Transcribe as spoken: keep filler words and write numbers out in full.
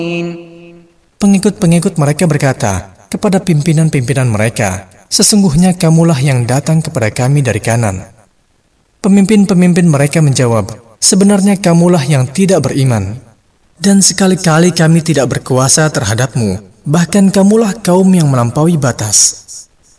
Pengikut-pengikut mereka berkata kepada pimpinan-pimpinan mereka, "Sesungguhnya kamulah yang datang kepada kami dari kanan." Pemimpin-pemimpin mereka menjawab, "Sebenarnya kamulah yang tidak beriman. Dan sekali-kali kami tidak berkuasa terhadapmu. Bahkan kamulah kaum yang melampaui batas."